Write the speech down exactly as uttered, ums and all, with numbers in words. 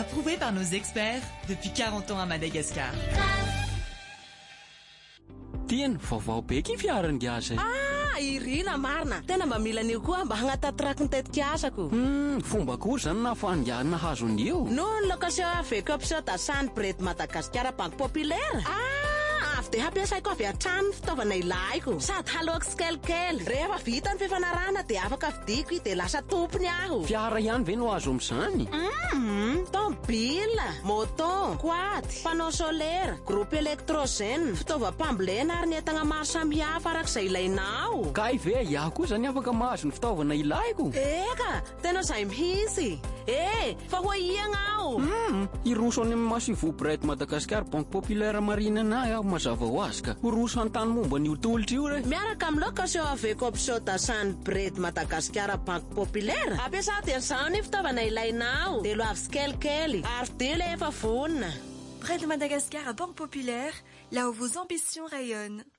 Approuvé par nos experts depuis quarante ans à Madagascar. Tieny vaovao be ky fiaran'ny gasy. Ah, irina marina. Tena mba mila anio koa mba hagnatataraky ny tetikasako. Hmm, fomba koa zany na fandiana hazo an'io. Non location avec option d'Assane Bred Madagascar Banque Populaire. Ah, avy de hampiasaiko avy hatrany fitaovana ilaiko. Sady haloako sikelikely. Rehefa vita ny fifanarahana de afaka vidiko de lasa tompony aho. Fiara ihany ve no azo amin'izany? Mm, tombila, moto, quad, panneau solaire, groupe électrogène, fitaovam-pambolena ary ny entana maro samihafa arak'izay ilainao. Kay ve iaho koa zany afaka mahazo ny fitaovana ilaiko? Eka, tena izay mihitsy. Eh, fa ho iagna aho. Hmm, iroso any amin'ny Massivou Bred Madagascar Banque Populaire marina na aho mazava ho azy ka. Iroso an-tany momba ny tolotry io re. Miaraka amin'ny location avec option d'Assane Bred Madagascar Banque Populaire. Ampiasa dia izany fitaovana ilainao. De lo avy sikelikely ary de le efa vonona. Bred Madagascar à Banque Populaire, là où vos ambitions rayonnent.